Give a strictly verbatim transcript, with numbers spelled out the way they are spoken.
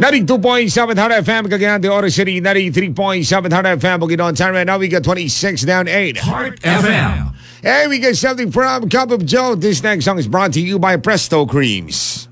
ninety-two point seven Hot F M, Cagayan de Oro City. ninety-three point seven Hot F M, Bukidnon. Time right now, we got twenty-six down eight. Heart F M. Hey, we got something from Cup of Joe. This next song is brought to you by Presto Creams.